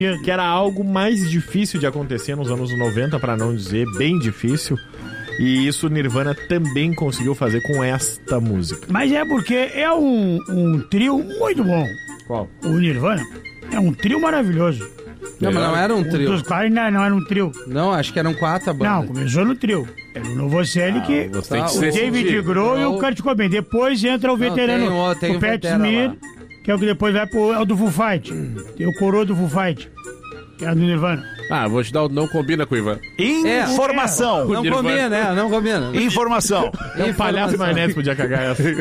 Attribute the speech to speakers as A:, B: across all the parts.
A: que era algo mais difícil de acontecer nos anos 90, pra não dizer bem difícil. E isso o Nirvana também conseguiu fazer com esta música.
B: Mas é porque é um trio muito bom.
A: Qual?
B: O Nirvana é um trio maravilhoso.
C: Não, mas não era um trio.
B: Os caras não era um trio.
C: Não, acho que eram 4 a banda.
B: Não, começou no trio. Era o Novoselic, o David Grohl e o Kurt Cobain. Depois entra o veterano,
C: tem
B: o Pat Smear, que é o que depois vai pro do Foo Fight. Tem o coroa do Foo Fight, que é do Nirvana.
D: Vou te dar o não combina com o Ivan.
E: Informação.
C: Não combina, né? Não combina.
E: Informação.
A: Um palhaço e maionese podia cagar essa.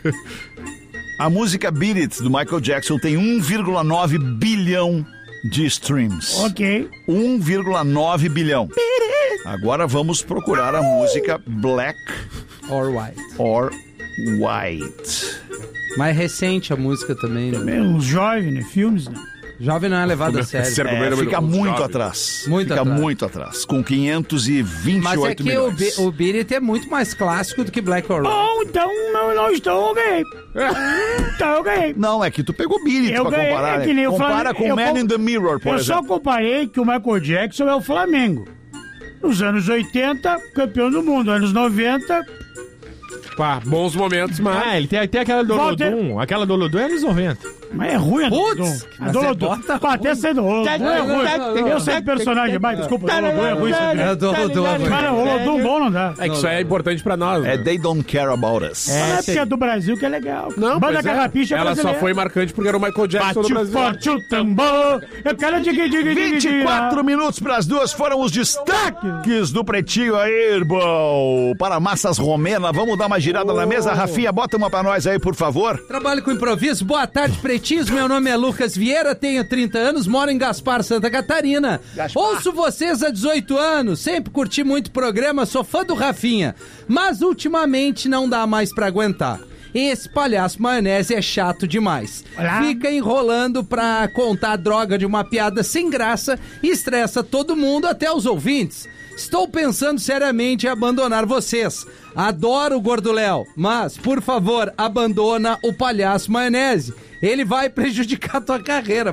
E: A música Beat It, do Michael Jackson, tem 1,9 bilhão de streams.
B: Ok.
E: 1,9 bilhão. Agora vamos procurar a música Black
C: Or White.
E: or White.
C: Mais recente a música também, né?
B: Os jovens, né? Filmes, né?
C: Jovem não é levado a sério.
E: Fica muito atrás. Fica muito atrás. Com 528
C: Mas é que
E: milhões.
C: o Beat It é muito mais clássico do que Black or White.
B: Bom, então não estou, eu ganhei. Então eu ganhei.
E: Não, é que tu pegou Beat It pra
B: ganhei,
E: comparar.
B: é que nem o
E: Compara
B: Flamengo.
E: com Man in the Mirror, por
B: Eu
E: exemplo.
B: só comparei que o Michael Jackson é o Flamengo. Nos anos 80, campeão do mundo. Anos 90...
D: Pá, bons momentos, mas...
A: Ele tem aquela do Olodum. Aquela do Olodum é anos 90.
B: Mas é ruim a
C: Putz,
B: a do Olodum. Até sendo Olodum é ruim. Eu sei personagem, mas desculpa, o Olodum é ruim. Cara, o Olodum bom não dá.
D: É que isso aí é importante pra nós, né?
E: É They Don't Care About Us.
B: Mas é porque é do Brasil que é legal.
D: Não,
B: Banda
D: pois é.
B: Carrapicha é
D: Ela só
B: brasileira.
D: foi marcante porque era o Michael Jackson do
B: Bate
D: Brasil.
B: forte o tambor. Eu quero
E: 24 minutos para as 2 foram os destaques do Pretinho aí, irmão. Para Massas Romena, vamos dar uma girada na mesa. Rafinha, bota uma pra nós aí, por favor.
C: Trabalho com improviso. Boa tarde, pretinhos. Meu nome é Lucas Vieira, tenho 30 anos, moro em Gaspar, Santa Catarina. Ouço vocês há 18 anos, sempre curti muito o programa, sou fã do Rafinha. Mas ultimamente não dá mais pra aguentar. Esse palhaço maionese é chato demais.
B: Olá.
C: Fica enrolando pra contar a droga de uma piada sem graça e estressa todo mundo, até os ouvintes. Estou pensando seriamente em abandonar vocês. Adoro o Gordo Léo, mas, por favor, abandona o palhaço maionese. Ele vai prejudicar tua carreira.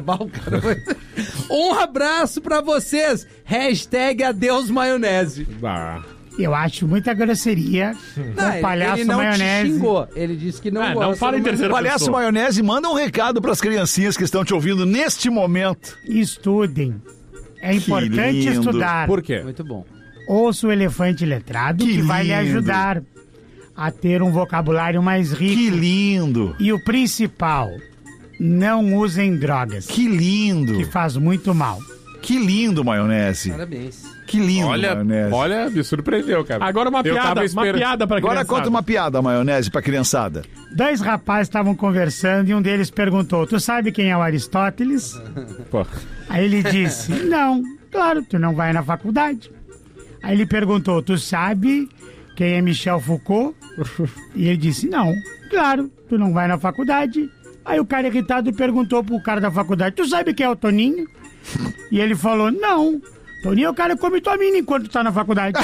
C: Um abraço pra vocês. #adeus maionese.
B: Eu acho muita grosseria o palhaço
C: ele não
B: maionese.
C: Te xingou. Ele disse que não gosta.
A: Não fala em terceira
E: Palhaço
A: pessoa.
E: Maionese, manda um recado pras criancinhas que estão te ouvindo neste momento.
B: Estudem. É importante
E: lindo.
B: estudar.
D: Por quê?
C: Muito bom.
B: Ouça o Elefante Letrado, que vai lhe
E: lindo.
B: ajudar a ter um vocabulário mais rico.
E: Que lindo.
B: E o principal, não usem drogas,
E: Que lindo.
B: que faz muito mal.
E: Que lindo, Maionese.
C: Parabéns.
E: Que lindo, Maionese.
D: Olha, me surpreendeu, cara.
A: Agora uma
D: Eu tava
A: piada
D: esperando.
A: pra
E: Agora
A: criançada.
E: conta uma piada, Maionese, pra criançada.
B: 2 rapazes estavam conversando e um deles perguntou: tu sabe quem é o Aristóteles?
D: Pô.
B: Aí ele disse: não, claro, tu não vai na faculdade. Aí ele perguntou: tu sabe quem é Michel Foucault? E ele disse: não, claro, tu não vai na faculdade. Aí o cara irritado perguntou pro cara da faculdade: tu sabe quem é o Toninho? E ele falou: não, Toninho é o cara que come tua mina enquanto tá na faculdade.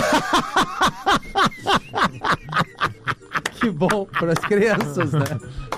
C: Que bom pras crianças, né?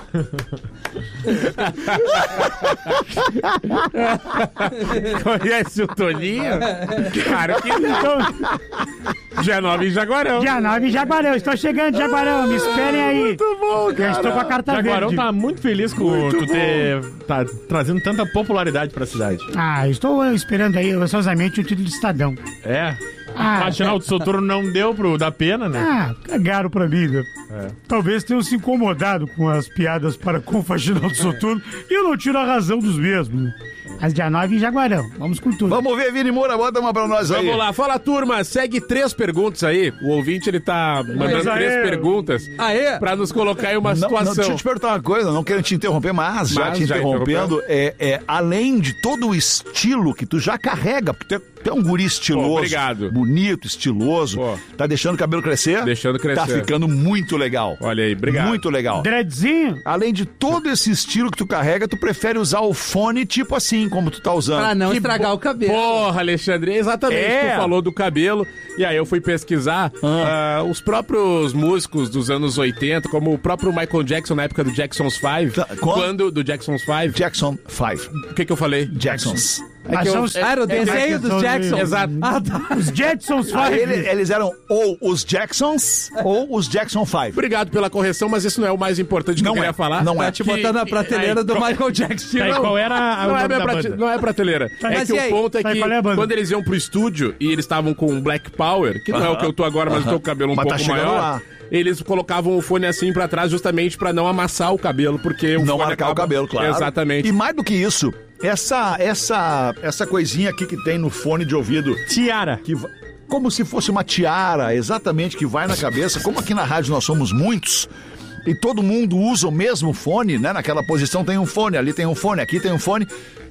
D: Conhece o Toninho? Claro que não. Dia 9 em Jaguarão.
B: Dia 9 em Jaguarão, estou chegando, Jaguarão, me esperem aí.
E: Muito bom,
B: Eu estou com a carta
A: Jaguarão
B: verde.
A: tá muito feliz com tu ter tá trazendo tanta popularidade pra cidade.
B: Ah, estou esperando aí ansiosamente o título de Estadão.
A: É.
B: Ah,
A: Faxinal do Soturno não deu pro da pena, né?
B: Ah, cagaram pra mim, né? Talvez tenham se incomodado com as piadas para com o Faxinal do Soturno e eu não tiro a razão dos mesmos, né? Mas dia 9 em Jaguarão, vamos com tudo.
E: Vamos ver, Vini Moura, bota uma pra nós aí.
D: Vamos lá, fala turma, segue 3 perguntas aí. O ouvinte, ele tá mandando 3 perguntas pra nos colocar em uma
E: Não,
D: situação.
E: deixa eu te perguntar uma coisa, não quero te interromper, mas já te interrompendo, além de todo o estilo que tu já carrega, porque tu é um guri estiloso,
D: Pô, obrigado.
E: bonito, estiloso,
D: Pô.
E: tá deixando o cabelo crescer?
D: Deixando crescer.
E: Tá ficando muito legal.
D: Olha aí, obrigado.
E: Muito legal.
B: Dreadzinho?
E: Além de todo esse estilo que tu carrega, tu prefere usar o fone tipo assim, como tu tá usando.
C: Pra não
D: Que
C: estragar o cabelo.
D: Porra, Alexandre, exatamente. Tu falou do cabelo, e aí eu fui pesquisar os próprios músicos dos anos 80, como o próprio Michael Jackson, na época do Jackson's 5.
E: Tá, quando?
D: Do Jackson's 5.
E: Jackson 5.
D: O que eu falei?
E: Jacksons.
C: Era o desenho dos Jacksons.
D: Exato.
B: Os Jetsons
E: Aí
B: Five.
E: eles eram ou os Jacksons ou os Jackson 5.
D: Obrigado pela correção, mas isso não é o mais importante que eu queria falar.
E: Não é.
C: Tá te botando na prateleira do Michael Jackson.
A: Tá, e qual era
D: Não
A: o
D: é,
A: nome da banda?
D: não é prateleira. É
C: Mas
D: que
C: e
D: o
C: aí?
D: ponto é
B: Tá,
D: que
B: qual é a banda?
D: quando eles iam pro estúdio e eles estavam com Black Power, que não é o que eu tô agora, mas eu tô com o cabelo um
E: Mas tá
D: pouco
E: chegando
D: maior,
E: lá.
D: eles colocavam o fone assim pra trás justamente pra não amassar o cabelo, porque o
E: Não
D: fone
E: marcar o
D: acaba-
E: cabelo, claro.
D: Exatamente.
E: E mais do que isso, essa coisinha aqui que tem no fone de ouvido,
A: Tiara.
E: como se fosse uma tiara, exatamente, que vai na cabeça. Como aqui na rádio nós somos muitos e todo mundo usa o mesmo fone, né? Naquela posição tem um fone, ali tem um fone, aqui tem um fone.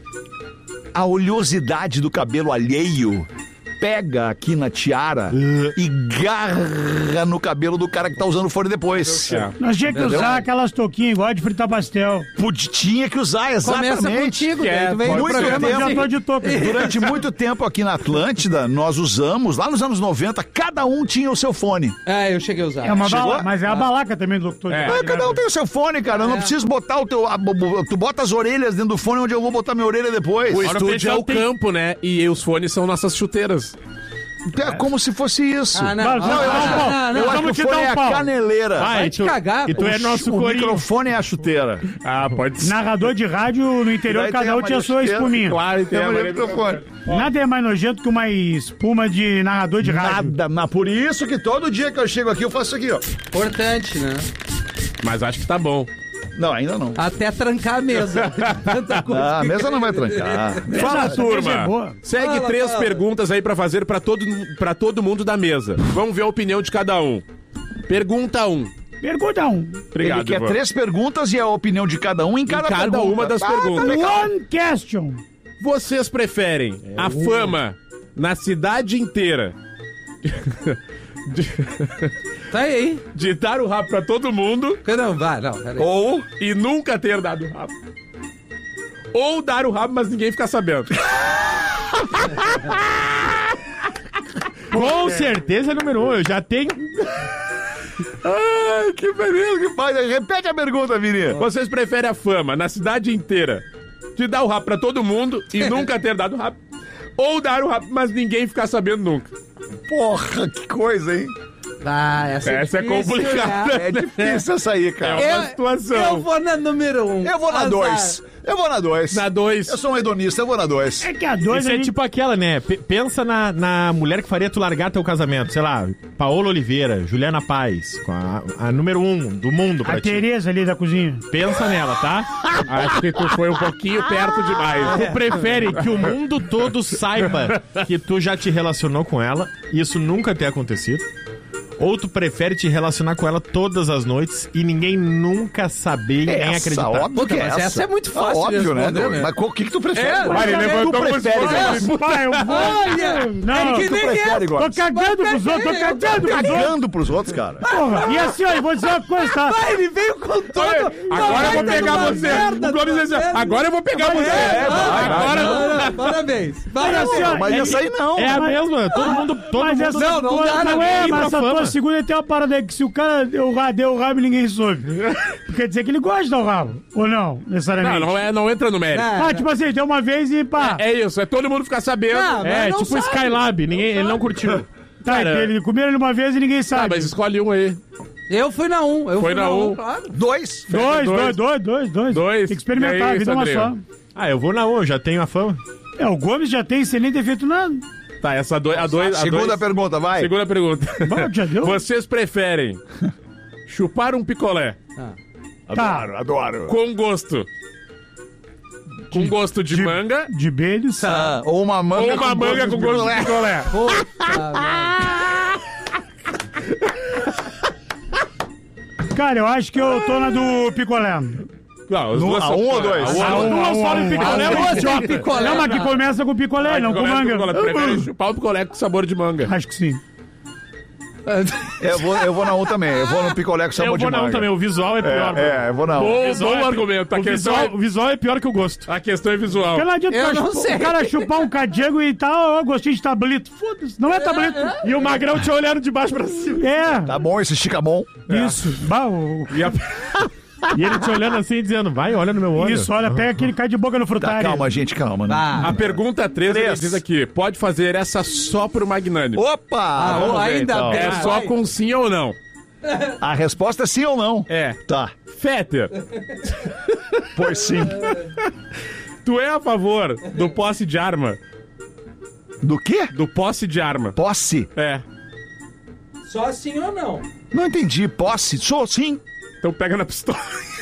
E: A oleosidade do cabelo alheio pega aqui na tiara e garra no cabelo do cara que tá usando o fone depois.
D: É.
B: Nós tínhamos que
E: Entendeu?
B: usar aquelas touquinhas igual de fritar pastel.
E: Tinha que usar, exatamente.
C: Começa contigo, daí tu vem no
E: muito
C: programa
E: tempo.
B: Já
C: assim.
B: tô de touca.
E: Durante muito tempo aqui na Atlântida, nós usamos, lá nos anos 90, cada um tinha o seu fone.
C: É, eu cheguei a usar.
B: É uma
E: Chegou?
B: balaca, mas é a balaca também do locutor. de
D: É.
B: rádio,
E: Cada um
B: né?
E: tem o seu fone, cara. Eu não preciso botar o teu. Tu bota as orelhas dentro do fone onde eu vou botar minha orelha depois.
D: O
A: Agora o
D: estúdio é
A: pessoal
D: o
A: tem-
D: campo, né? E os fones são nossas chuteiras.
E: É como se fosse isso.
C: Ah, não.
B: Mas,
C: Não,
B: não,
C: eu acho-
B: não,
C: não,
E: Eu acho
B: vamos
E: que
B: te
E: o
B: dar
E: fone
B: um
E: é a
B: pau.
E: caneleira.
A: Vai,
C: te cagar,
A: E tu é nosso
E: O
A: corinho.
E: microfone é a chuteira.
D: Ah, pode ser.
B: Narrador de rádio no interior,
E: Daí
B: cada
E: tem a
B: um tinha a sua
E: Maria
B: espuminha.
D: Claro, tem a
E: Tem o
D: Maria
E: microfone.
B: Nada é mais nojento que uma espuma de narrador de rádio.
E: Nada, mas por isso que todo dia que eu chego aqui eu faço isso aqui, ó.
C: Importante, né?
D: Mas acho que tá bom.
E: Não, ainda não.
C: Até trancar a mesa. Tanta coisa.
E: Ah, a mesa não vai trancar.
D: Fala,
B: Essa mesa é
D: turma.
B: boa.
D: Segue
C: Fala,
D: 3
C: fala.
D: perguntas aí pra fazer pra todo mundo da mesa. Vamos ver a opinião de cada um. Pergunta 1.
B: Pergunta 1.
D: Obrigado,
E: Ele quer
D: Ivan.
E: 3 perguntas e a opinião de cada um em cada pergunta.
D: uma das perguntas.
E: legal.
B: One question.
D: Vocês preferem a fama na cidade inteira
C: Tá aí.
D: de dar o rabo pra todo mundo
C: Não, vai, não. Peraí.
D: ou e nunca ter dado o rabo? Ou dar o rabo, mas ninguém ficar sabendo.
A: Com certeza, número 1. Eu já tenho.
E: Ai, que beleza que faz. Repete a pergunta, Vini.
D: Vocês preferem a fama na cidade inteira de dar o rabo pra todo mundo e nunca ter dado o rabo? Ou dar o rabo, mas ninguém ficar sabendo nunca?
E: Porra, que coisa, hein?
C: Ah, essa
D: Essa é
C: difícil,
D: complicada.
C: né?
E: É difícil essa aí, cara.
D: É uma situação.
C: Eu vou na número 1.
E: Eu vou na 2. Eu vou na 2.
D: Na 2.
E: Eu sou um hedonista, eu vou na 2.
B: É que a 2
A: Isso é tipo aquela, né? Pensa na mulher que faria tu largar teu casamento. Sei lá, Paola Oliveira, Juliana Paz, com a número 1 do mundo pra
B: a
A: ti.
B: Tereza ali da cozinha.
A: Pensa nela, tá?
D: Acho que tu foi um pouquinho perto demais.
A: Tu prefere que o mundo todo saiba que tu já te relacionou com ela e isso nunca ter acontecido? Ou tu prefere te relacionar com ela todas as noites e ninguém nunca saber, ninguém acreditar?
E: Óbvio que é
C: Mas
E: essa.
C: essa é muito fácil de
E: Óbvio,
C: responder, né?
E: Mas o que tu prefere?
C: É,
E: Gomes?
C: Mari,
E: Tu
D: levantou os
E: prefere,
D: olhos.
E: Gomes?
B: Pai, eu vou.
C: Olha!
B: Não,
C: é que
E: Tu
C: nem
E: prefere,
B: tô
E: Gomes?
B: cagando pros outros, tô cagando pros outros.
E: Cagando pros outros, cara.
B: Porra, e assim, ó, eu vou dizer uma coisa, tá?
C: Vai, ele veio com tudo.
D: Agora eu vou pegar
C: uma
D: você.
C: merda,
D: O Gomes diz assim, agora eu vou pegar você. Agora...
C: Parabéns.
B: Mas assim, ó,
E: Mas essa aí não.
A: É a mesma, todo mundo
B: mas essa
C: não dá,
B: não
C: não
B: é,
A: ir pra
B: mas essa
A: fama.
B: tua segunda tem uma parada aí que se o cara deu o rabo e ninguém soube. Quer dizer que ele gosta de dar o rabo, ou não, necessariamente?
D: Não entra no mérito.
B: Ah, tipo assim, deu uma vez e pá.
D: É isso, é todo mundo ficar sabendo.
C: Não,
A: É,
C: mas não
A: tipo
C: sabe.
A: Skylab, ele não curtiu.
B: Tá,
A: cara,
B: ele comeram ele uma vez e ninguém
D: Ah,
B: sabe.
D: mas escolhe um aí.
C: Eu fui na 1. Eu
D: Foi
C: fui
D: na um.
C: claro.
E: 2.
B: Dois.
D: Dois.
B: Tem que experimentar,
D: E aí,
B: a vida é uma só.
D: Sandrinho?
A: eu vou na 1, eu já tenho a fama.
B: É, o Gomes já tem sem nem ter feito nada.
D: Tá, essa a
E: Segunda pergunta, vai.
D: Segunda pergunta.
B: Bom, já deu?
D: Vocês preferem chupar um picolé
B: Tá.
E: Adoro.
D: com gosto? Com gosto de manga
B: De beijos.
E: Ou uma manga
D: ou uma manga com gosto de picolé?
B: Cara, eu acho que eu tô na do picolé.
D: Não, as duas
E: a
D: são-
E: um ou dois?
D: a um.
A: Duas só no picolé,
C: As
A: mas
C: duas
A: idiota.
C: tem picolé.
B: Não, mas que começa com picolé, não com
D: Picolé
B: manga.
D: picolé. Prefere chupar o picolé com sabor de manga.
B: Acho que sim.
E: Eu vou na 1 também. Eu vou no picolé com sabor
A: Eu
E: de
A: vou na 1
E: manga.
A: também, o visual é pior.
E: Eu vou na 1.
D: Bom argumento.
A: O visual é pior que o gosto.
D: A questão é visual.
B: Porque não adianta
C: Eu
B: o cara
C: não sei.
B: o cara chupar um cadiego e tal, ó, gostinho de tablito. Foda-se, não é tablito.
A: E o Magrão te olhando de baixo pra cima.
B: É,
E: Tá bom, esse estica bom.
B: isso. Bah,
D: E a...
A: E ele te olhando assim, dizendo, vai, olha no meu olho.
B: Isso, olha, pega aquele cai de boca no
E: Tá,
B: frutário.
E: calma, gente, calma. Né?
D: A pergunta 3 ele
E: Três.
D: diz aqui: pode fazer essa só pro Magnânimo?
E: Opa! Vamos ver,
C: ainda
E: então.
C: bem.
D: É só com sim ou não?
E: A resposta é sim ou não?
D: É.
E: Tá.
D: Fetter,
E: Pois sim.
D: tu é a favor do posse de arma?
E: Do quê?
D: Do posse de arma.
E: Posse?
D: É.
C: Só sim ou não?
E: Não entendi. Posse? Sou sim.
D: Então pega na pistola.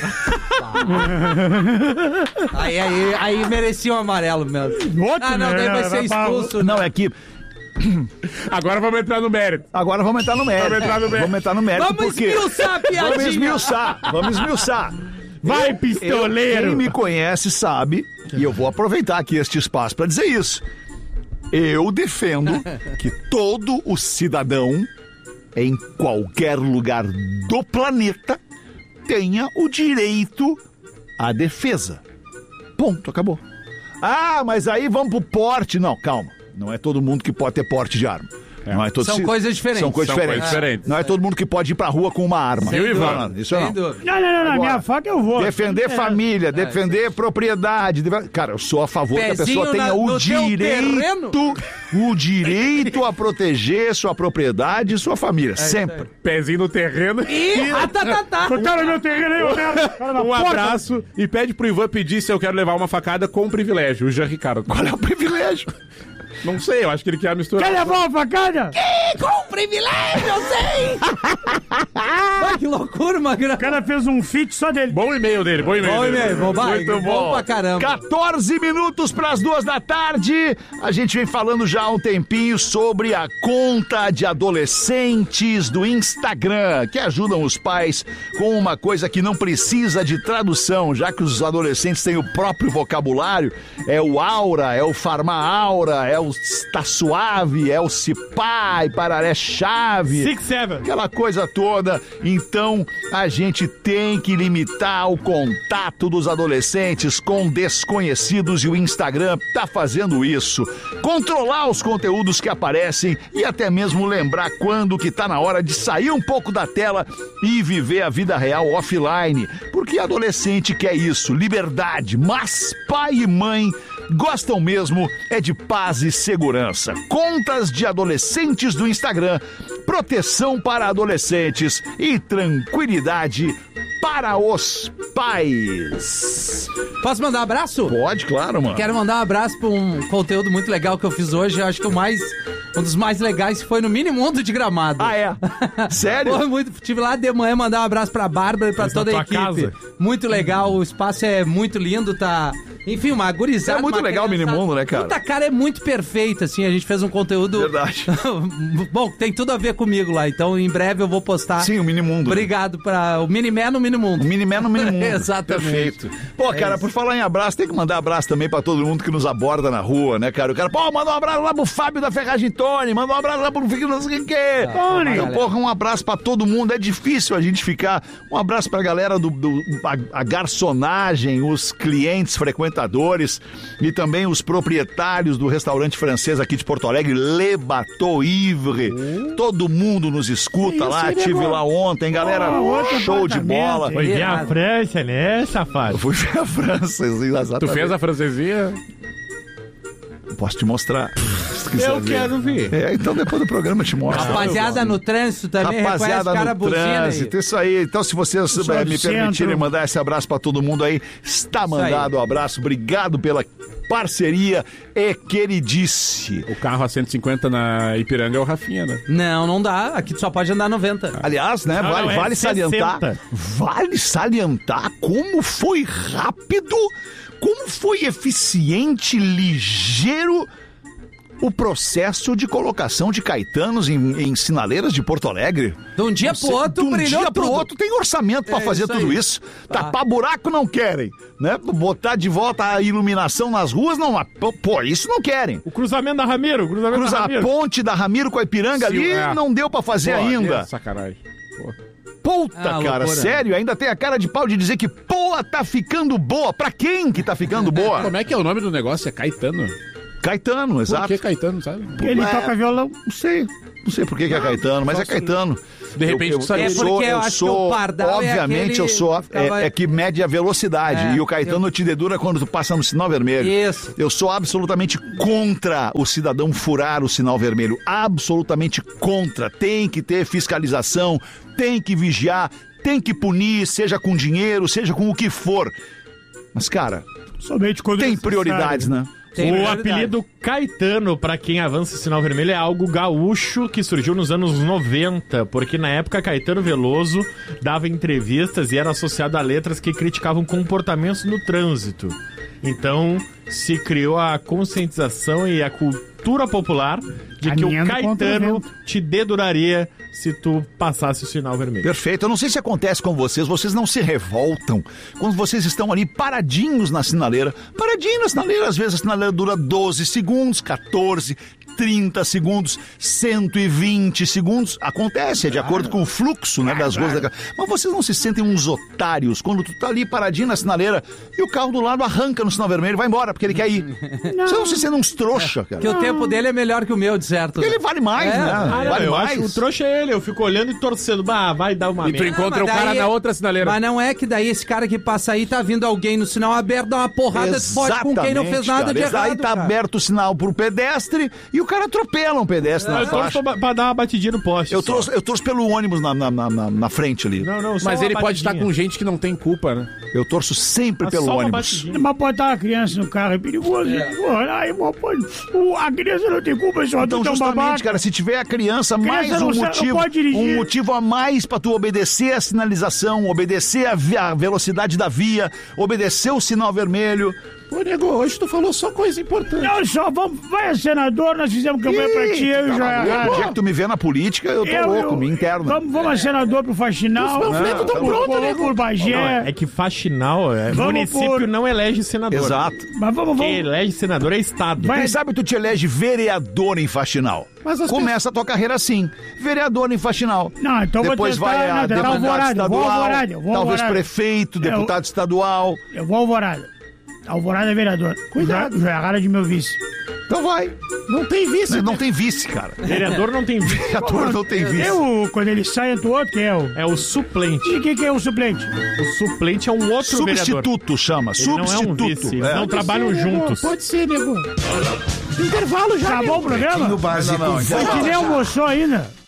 C: Aí merecia um amarelo mesmo.
B: Outro,
C: Ah, não, daí vai ser expulso.
E: Não, é que...
D: Agora vamos entrar no mérito.
E: Agora vamos entrar no mérito.
D: Vamos entrar no mérito.
E: Vamos entrar no mérito,
C: Vamos
E: porque...
C: esmiuçar a piadinha.
E: Vamos esmiuçar.
A: Vai, pistoleiro!
E: Quem me conhece sabe, e eu vou aproveitar aqui este espaço para dizer isso. Eu defendo que todo o cidadão, em qualquer lugar do planeta, tenha o direito à defesa. Ponto, acabou. Ah, mas aí vamos pro porte. Não, calma. Não é todo mundo que pode ter porte de arma. Não é todo
C: São coisas diferentes.
E: São coisas
D: São
E: diferentes.
D: coisas diferentes.
E: Não é todo mundo que pode ir pra rua com uma arma.
D: Viu, Ivan?
E: Não, isso
C: Sem
E: não.
C: dúvida.
B: Não, minha faca eu vou.
E: Defender família, defender propriedade. Cara, eu sou a favor que a
C: Pezinho
E: pessoa tenha
C: no teu terreno.
E: o direito a proteger sua propriedade e sua família. Sempre.
D: Pezinho no terreno.
C: E...
B: Cortaram meu terreno aí, Roberto. Cara na
D: Um
B: porta.
D: abraço e pede pro Ivan pedir se eu quero levar uma facada com privilégio. O Jean Ricardo.
E: Qual é o privilégio?
D: Não sei, eu acho que ele quer misturar.
B: Quer levar uma facada?
C: Com privilégio, eu sei! Ah, que loucura, Magrão.
B: O cara fez um feat só dele.
D: Bom e-mail dele, bom e-mail.
C: Bom
D: dele.
C: e-mail,
D: Muito
C: bom pra caramba.
E: 14 minutos para as 2 da tarde. A gente vem falando já há um tempinho sobre a conta de adolescentes do Instagram, que ajudam os pais com uma coisa que não precisa de tradução, já que os adolescentes têm o próprio vocabulário. É o Aura, é o Farma Aura, é o Tá Suave, é o Cipá e Pararé Chave.
A: 6-7.
E: Aquela coisa toda. Então, a gente tem que limitar o contato dos adolescentes com desconhecidos e o Instagram tá fazendo isso. Controlar os conteúdos que aparecem e até mesmo lembrar quando que tá na hora de sair um pouco da tela e viver a vida real offline. Porque adolescente quer isso, liberdade, mas pai e mãe gostam mesmo é de paz e segurança. Contas de adolescentes do Instagram, proteção para adolescentes e tranquilidade para os pais.
C: Posso mandar um abraço?
E: Pode, claro, mano.
C: Quero mandar um abraço pra um conteúdo muito legal que eu fiz hoje. Eu acho que um dos mais legais foi no Mini Mundo de Gramado.
E: Ah, é? Sério?
C: Foi muito. Tive lá de manhã mandar um abraço pra Bárbara e pra
A: Mas
C: toda
A: na
C: a
A: tua
C: equipe.
A: casa?
C: Muito legal, o espaço é muito lindo, tá. Enfim, uma gurizada.
E: É muito
C: uma
E: legal o
C: criançada.
E: Minimundo, né, cara?
C: Puta, cara, é muito perfeito, assim. A gente fez um conteúdo.
E: Verdade.
C: Bom, tem tudo a ver comigo lá. Então, em breve eu vou postar.
E: Sim, o Minimundo.
C: Obrigado para o Miniman no Minimundo.
E: O Miniman no Minimundo.
C: Exatamente.
E: Perfeito. Pô, cara, por falar em abraço, tem que mandar abraço também pra todo mundo que nos aborda na rua, né, cara? O cara, pô, manda um abraço lá pro Fábio da Ferragem Tony, manda um abraço lá pro Fique não sei o que.
B: Tony.
E: Então, porra, um abraço pra todo mundo. É difícil a gente ficar. Um abraço pra galera a garçonagem, os clientes frequentadores e também os proprietários do restaurante francês aqui de Porto Alegre, Le Bateau Ivre. Todo mundo nos escuta lá. Estive lá ontem, galera.
B: outro
E: Show de
B: apartamento,
E: bola.
A: Foi ver a
C: Irado.
A: França, né, safado?
E: Eu fui ver a França, exatamente.
D: Tu fez a francesinha?
E: Posso te mostrar. Se quiser
A: Eu
E: ver.
A: quero ver.
E: É, então depois do programa eu te mostro.
C: Rapaziada no trânsito também,
E: Rapaziada
C: reconhece o cara
E: no
C: buzina
E: trânsito,
C: aí.
E: isso aí. Então, se vocês
B: Pessoal do
E: me permitirem
B: centro.
E: mandar esse abraço pra todo mundo aí, está mandado o abraço. Obrigado pela parceria e queridice.
D: O carro a 150 na Ipiranga é o Rafinha, né?
C: Não dá. Aqui tu só pode andar 90.
E: Aliás, né,
A: Não, não, é
E: vale
A: 60.
E: salientar como foi rápido, como foi eficiente, ligeiro o processo de colocação de caetanos em sinaleiras de Porto Alegre.
C: De um dia pro outro,
E: de um
C: brilhou
E: dia pro
C: tudo.
E: outro tem orçamento pra
C: É
E: fazer
C: isso
E: tudo
C: aí.
E: isso. Tapar buraco não querem, né? Botar de volta a iluminação nas ruas não, pô, isso não querem.
A: O cruzamento da Ramiro, o cruzamento
E: Cruza
A: da
E: a
A: Ramiro.
E: ponte da Ramiro com a Ipiranga
D: Sim,
E: ali,
D: é.
E: não deu pra fazer
D: Pô,
E: ainda.
D: é sacanagem. Pô.
E: Puta,
C: Ah,
E: cara,
C: loucura.
E: sério? Ainda tem a cara de pau de dizer que, pô, tá ficando boa. Pra quem que tá ficando boa?
D: Como é que é o nome do negócio? É Caetano?
E: Caetano, exato.
D: Por que Caetano, sabe?
B: Ele toca violão.
E: Não sei por que é Caetano, mas é Caetano.
D: De repente, tu sabe.
C: É porque eu acho que o Pardal é
E: obviamente,
C: aquele
E: eu sou...
C: que ficava-
E: É que mede a velocidade. E o Caetano te dedura quando tu passa no sinal vermelho.
C: Isso.
E: Eu sou absolutamente contra o cidadão furar o sinal vermelho. Absolutamente contra. Tem que ter fiscalização, tem que vigiar, tem que punir, seja com dinheiro, seja com o que for. Mas, cara,
B: Somente quando
E: tem
B: necessário.
E: prioridades, né?
C: Tem
A: O
C: prioridade.
A: apelido Caetano, pra quem avança o sinal vermelho, é algo gaúcho que surgiu nos anos 90, porque na época Caetano Veloso dava entrevistas e era associado a letras que criticavam comportamentos no trânsito. Então se criou a conscientização e a cultura popular de que o
B: Caminhando contra o
A: Caetano
B: vento.
A: te deduraria se tu passasse o sinal vermelho.
E: Perfeito. Eu não sei se acontece com vocês não se revoltam quando vocês estão ali paradinhos na sinaleira. Paradinho na sinaleira, às vezes a sinaleira dura 12 segundos, 14, 30 segundos, 120 segundos. Acontece, é de acordo com o fluxo, né, das ruas. Mas vocês não se sentem uns otários quando tu tá ali paradinho na sinaleira e o carro do lado arranca no sinal vermelho e vai embora, porque ele quer ir. Vocês não se sentem uns trouxa, cara.
C: Que o tempo dele é melhor que o meu, de certo.
E: Ele vale mais,
C: É.
E: né? Vale
A: eu
E: mais.
A: acho o trouxa é ele, eu fico olhando e torcendo. Bah, vai dar uma
D: E tu
A: merda.
D: encontra o
C: mas
D: cara
C: daí-
D: na outra sinaleira.
C: Mas não é que daí esse cara que passa aí tá vindo alguém no sinal aberto, dá uma porrada forte com quem não fez nada
E: cara.
C: de errado.
E: Aí tá
C: cara.
E: aberto o sinal pro pedestre e o cara atropela um pedestre na
A: Eu torço
E: faixa.
A: pra dar uma batidinha no poste.
E: Eu
A: só.
E: torço pelo ônibus na frente ali.
A: Não, só
D: Mas
A: uma
D: ele pode estar
A: batidinha.
D: com gente que não tem culpa, né?
E: Eu torço sempre
A: Mas
E: pelo
A: só uma
E: ônibus.
A: batidinha.
B: Mas botar uma criança no carro é perigoso. Ai, a criança não tem culpa, só
E: Então,
B: tu é um
E: justamente,
B: babaca.
E: cara, se tiver a criança, mais
B: Criança
E: um
B: não
E: motivo,
B: pode dirigir.
E: um motivo a mais pra tu obedecer a sinalização, obedecer a velocidade da via, obedecer o sinal vermelho.
D: Pô, nego, hoje tu falou só coisa importante.
B: Não, só vamos, vai, senador, nós fizemos campanha pra ti, eu e o
E: O
B: Joia.
E: dia que tu me vê na política, eu tô louco, me interna.
B: Vamos a senador pro Faxinal.
D: Os panfletos tão prontos, nego.
B: Por
A: Não,
B: Bagé.
A: é que faxinal,
B: Vamos
A: município
B: por-
A: não elege senador.
E: Exato.
B: Mas vamos.
A: Quem elege senador é Estado.
B: Vai-
E: Quem sabe tu te elege vereador em Faxinal.
D: Mas as
E: Começa a tua carreira assim, vereador em Faxinal.
B: Não, então
E: Depois
B: vou tentar,
E: vai a
B: não, tentar
E: deputado
B: Alvorada, eu vou
E: estadual,
B: Alvorada, eu vou
E: talvez
B: Alvorada.
E: prefeito, deputado estadual.
B: Eu vou Alvorada. Alvorada é vereador. Cuidado. Joia de meu vice.
E: Então vai.
D: Não tem vice.
E: Não tem vice, cara.
A: Vereador não tem vice.
E: Vereador não tem vice.
B: Quando ele sai, entra o outro, quem é o...
A: É o suplente.
B: E o que é o suplente?
A: O suplente é um outro vereador.
E: Substituto chama,
A: Ele não é um
E: substituto.
A: vice, eles
E: É.
A: não trabalham juntos.
D: Pode ser, nego. Intervalo já.
B: Acabou o programa?
F: Básico.
B: Foi que nem almoçou ainda.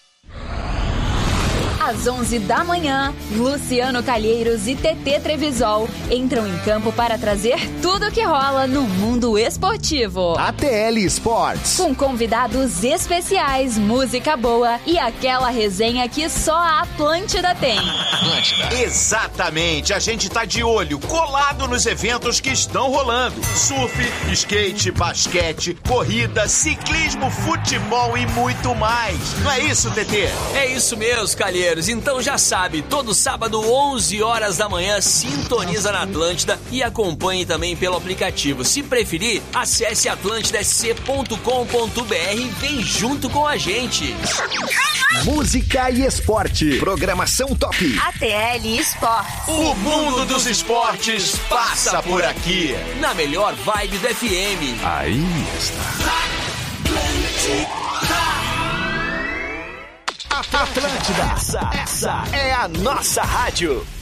G: Às 11 da manhã, Luciano Calheiros e TT Trevisol entram em campo para trazer tudo o que rola no mundo esportivo.
F: ATL Sports.
G: Com convidados especiais, música boa e aquela resenha que só a Atlântida tem.
H: Exatamente, a gente tá de olho, colado nos eventos que estão rolando. Surf, skate, basquete, corrida, ciclismo, futebol e muito mais. Não é isso, TT?
I: É isso mesmo, Calheiros. Então já sabe, todo sábado, 11 horas da manhã, sintoniza na Atlântida e acompanhe também pelo aplicativo. Se preferir, acesse atlantidasc.com.br e vem junto com a gente.
F: Música e esporte. Programação top.
G: ATL Esportes.
H: O mundo dos esportes passa por aqui.
I: Na melhor vibe do FM.
F: Aí está. Atlântida. Essa é a nossa rádio.